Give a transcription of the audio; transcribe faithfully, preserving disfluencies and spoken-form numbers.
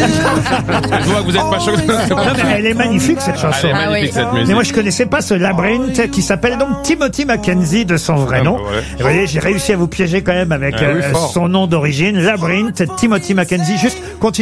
Je vois que vous êtes pas choqué. Non, mais elle est magnifique cette chanson. Elle est magnifique, Ah oui. cette musique. Mais moi je connaissais pas ce labyrinthe qui s'appelle donc Timothy McKenzie de son vrai Ah, nom. bah ouais. Vous voyez, j'ai réussi à vous piéger quand même avec Ah oui, euh, fort. son nom d'origine, labyrinthe, Timothy McKenzie. Juste continue.